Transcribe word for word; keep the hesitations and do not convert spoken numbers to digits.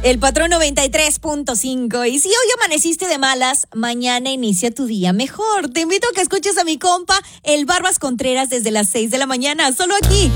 El Patrón noventa y tres punto cinco. Y si hoy amaneciste de malas, mañana inicia tu día mejor. Te invito a que escuches a mi compa, el Barbas Contreras, desde las seis de la mañana, solo aquí,